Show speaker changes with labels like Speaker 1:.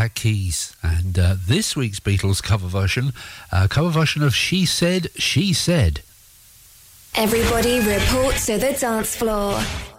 Speaker 1: Black Keys. And this week's Beatles cover version of She Said, She Said.
Speaker 2: Everybody report to the dance floor.